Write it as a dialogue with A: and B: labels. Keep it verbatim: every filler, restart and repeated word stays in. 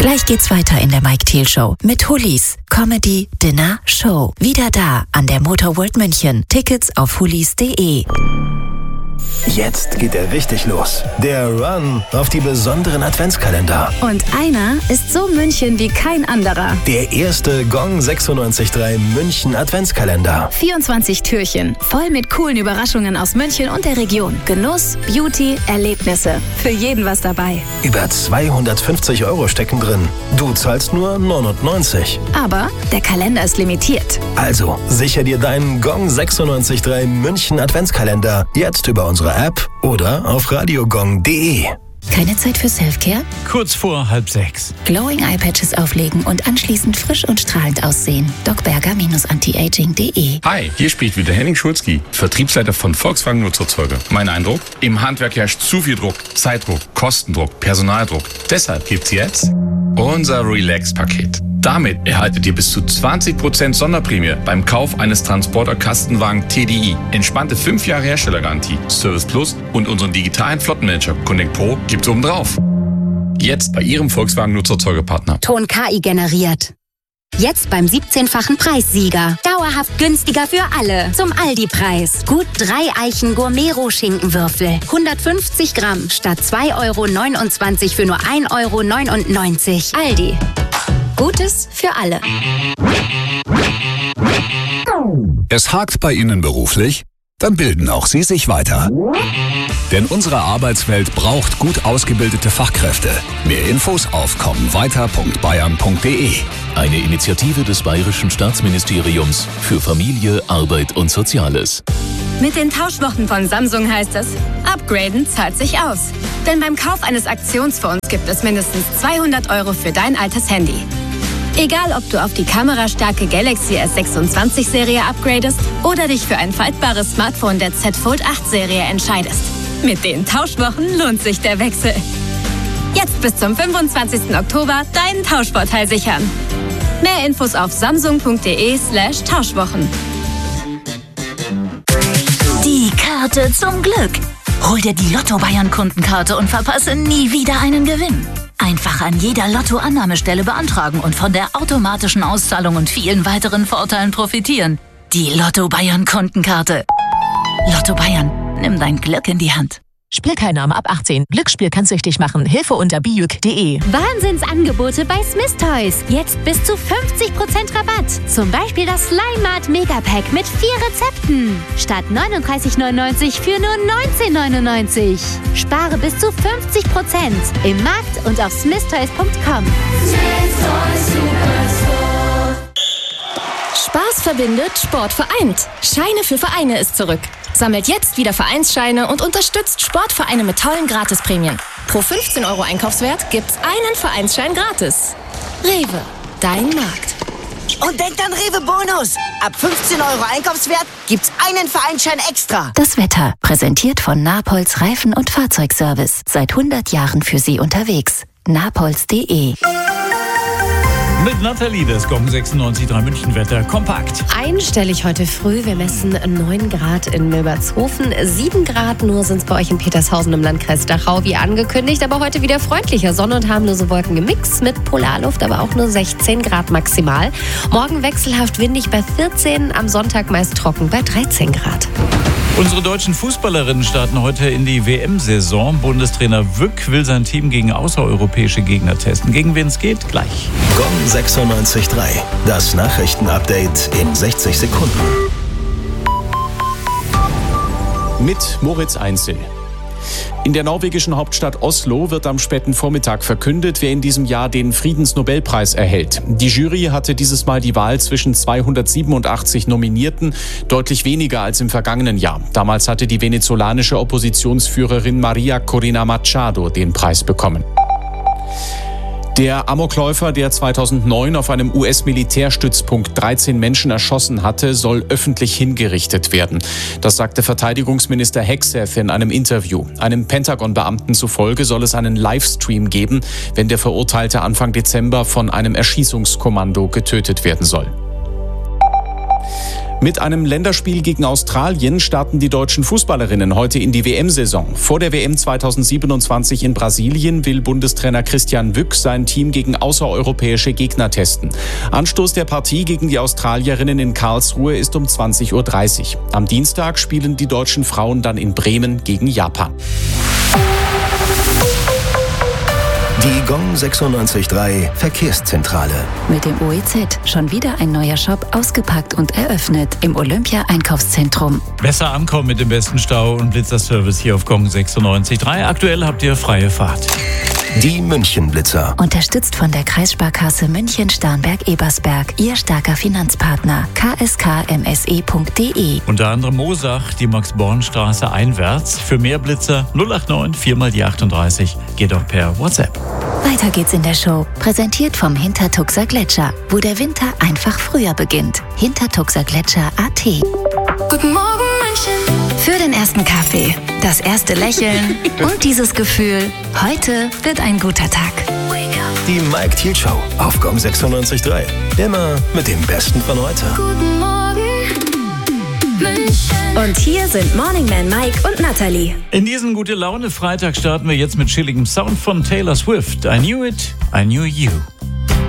A: Gleich geht's weiter in der Mike Thiel Show mit Hullis Comedy Dinner Show. Wieder da an der Motor World München. Tickets auf hullis punkt de.
B: Jetzt geht er richtig los. Der Run auf die besonderen Adventskalender.
C: Und einer ist so München wie kein anderer.
B: Der erste Gong sechsundneunzig Komma drei München Adventskalender.
C: vierundzwanzig Türchen, voll mit coolen Überraschungen aus München und der Region. Genuss, Beauty, Erlebnisse. Für jeden was dabei.
B: Über zweihundertfünfzig Euro stecken drin. Du zahlst nur neunundneunzig.
C: Aber der Kalender ist limitiert.
B: Also, sicher dir deinen Gong sechsundneunzig Komma drei München Adventskalender. Jetzt über unsere App oder auf radiogong punkt de.
A: Keine Zeit für Selfcare?
D: Kurz vor halb sechs.
A: Glowing Eye Patches auflegen und anschließend frisch und strahlend aussehen. docberger antiaging punkt de.
E: Hi, hier spricht wieder Henning Schulzki, Vertriebsleiter von Volkswagen Nutzerzeuger. Mein Eindruck? Im Handwerk herrscht zu viel Druck, Zeitdruck, Kostendruck, Personaldruck. Deshalb gibt's jetzt unser Relax-Paket. Damit erhaltet ihr bis zu zwanzig Prozent Sonderprämie beim Kauf eines Transporter-Kastenwagen T D I. Entspannte fünf Jahre Herstellergarantie, Service Plus und unseren digitalen Flottenmanager Connect Pro gibt's oben drauf. Jetzt bei Ihrem Volkswagen Nutzerzeugerpartner.
F: Ton K I generiert. Jetzt beim siebzehnfachen Preissieger. Dauerhaft günstiger für alle. Zum Aldi-Preis. Gut drei Eichen Gourmet-Schinkenwürfel. hundertfünfzig Gramm statt zwei Euro neunundzwanzig für nur ein Euro neunundneunzig. Aldi. Gutes für alle.
G: Es hakt bei Ihnen beruflich? Dann bilden auch Sie sich weiter. Denn unsere Arbeitswelt braucht gut ausgebildete Fachkräfte. Mehr Infos auf kommen weiter punkt bayern punkt de.
H: Eine Initiative des Bayerischen Staatsministeriums für Familie, Arbeit und Soziales.
I: Mit den Tauschwochen von Samsung heißt es, upgraden zahlt sich aus. Denn beim Kauf eines Aktionsfonds gibt es mindestens zweihundert Euro für dein altes Handy. Egal, ob du auf die kamerastarke Galaxy S sechsundzwanzig Serie upgradest oder dich für ein faltbares Smartphone der Z Fold acht Serie entscheidest. Mit den Tauschwochen lohnt sich der Wechsel. Jetzt bis zum fünfundzwanzigsten Oktober deinen Tauschvorteil sichern. Mehr Infos auf samsung punkt de slash Tauschwochen.
J: Die Karte zum Glück. Hol dir die Lotto-Bayern-Kundenkarte und verpasse nie wieder einen Gewinn. Einfach an jeder Lotto-Annahmestelle beantragen und von der automatischen Auszahlung und vielen weiteren Vorteilen profitieren. Die Lotto-Bayern-Kundenkarte. Lotto Bayern, nimm dein Glück in die Hand.
K: Spielteilnahme ab achtzehn. Glücksspiel kann süchtig machen. Hilfe unter bijuk punkt de.
L: Wahnsinnsangebote bei Smith Toys. Jetzt bis zu fünfzig Prozent Rabatt. Zum Beispiel das Slimat Megapack mit vier Rezepten. Statt neununddreißig neunundneunzig für nur neunzehn neunundneunzig. Spare bis zu fünfzig Prozent im Markt und auf smith toys punkt com.
M: Spaß verbindet, Sport vereint. Scheine für Vereine ist zurück. Sammelt jetzt wieder Vereinsscheine und unterstützt Sportvereine mit tollen Gratisprämien. Pro fünfzehn Euro Einkaufswert gibt's einen Vereinsschein gratis. Rewe, dein Markt.
N: Und denkt an Rewe Bonus. Ab fünfzehn Euro Einkaufswert gibt's einen Vereinsschein extra.
A: Das Wetter, präsentiert von Napolz Reifen- und Fahrzeugservice. Seit hundert Jahren für Sie unterwegs. napolz punkt de.
D: Mit Nathalie, das Gong sechsundneunzig Komma drei München-Wetter kompakt.
O: Einstellig heute früh. Wir messen neun Grad in Milbertshofen. sieben Grad nur sind es bei euch in Petershausen im Landkreis Dachau, wie angekündigt. Aber heute wieder freundlicher. Sonne und harmlose Wolken im Mix mit Polarluft, aber auch nur sechzehn Grad maximal. Morgen wechselhaft windig bei vierzehn, am Sonntag meist trocken bei dreizehn Grad.
D: Unsere deutschen Fußballerinnen starten heute in die W M-Saison. Bundestrainer Wück will sein Team gegen außereuropäische Gegner testen. Gegen wen es geht? Gleich.
B: Gong sechsundneunzig Komma drei. Das Nachrichtenupdate in sechzig Sekunden.
P: Mit Moritz Einzel. In der norwegischen Hauptstadt Oslo wird am späten Vormittag verkündet, wer in diesem Jahr den Friedensnobelpreis erhält. Die Jury hatte dieses Mal die Wahl zwischen zweihundertsiebenundachtzig Nominierten, deutlich weniger als im vergangenen Jahr. Damals hatte die venezolanische Oppositionsführerin Maria Corina Machado den Preis bekommen. Der Amokläufer, der zweitausendneun auf einem U S-Militärstützpunkt dreizehn Menschen erschossen hatte, soll öffentlich hingerichtet werden. Das sagte Verteidigungsminister Hegseth in einem Interview. Einem Pentagon-Beamten zufolge soll es einen Livestream geben, wenn der Verurteilte Anfang Dezember von einem Erschießungskommando getötet werden soll. Mit einem Länderspiel gegen Australien starten die deutschen Fußballerinnen heute in die W M-Saison. Vor der W M zweitausendsiebenundzwanzig in Brasilien will Bundestrainer Christian Wück sein Team gegen außereuropäische Gegner testen. Anstoß der Partie gegen die Australierinnen in Karlsruhe ist um zwanzig Uhr dreißig. Am Dienstag spielen die deutschen Frauen dann in Bremen gegen Japan.
B: Die Gong sechsundneunzig Komma drei Verkehrszentrale.
A: Mit dem O E Z schon wieder ein neuer Shop ausgepackt und eröffnet im Olympia-Einkaufszentrum.
D: Besser ankommen mit dem besten Stau und Blitzerservice hier auf Gong sechsundneunzig Komma drei. Aktuell habt ihr freie Fahrt.
B: Die München-Blitzer.
A: Unterstützt von der Kreissparkasse München-Starnberg-Ebersberg, Ihr starker Finanzpartner. k s k m s e punkt d e.
D: Unter anderem Moosach, die Max-Born-Straße einwärts. Für mehr Blitzer null acht neun vier mal die achtunddreißig. Geht auch per WhatsApp.
A: Weiter geht's in der Show. Präsentiert vom Hintertuxer Gletscher, wo der Winter einfach früher beginnt. Hintertuxer Gletscher Punkt a t.
C: Guten Morgen, München. Für den ersten Kaffee, das erste Lächeln und dieses Gefühl, heute wird ein guter Tag.
B: Die Mike Thiel Show auf Gong sechsundneunzig Komma drei. Immer mit dem Besten von heute.
C: Guten Morgen, München. Und hier sind Morning Man Mike und Natalie.
D: In diesen Gute-Laune-Freitag starten wir jetzt mit chilligem Sound von Taylor Swift. I knew it, I knew you.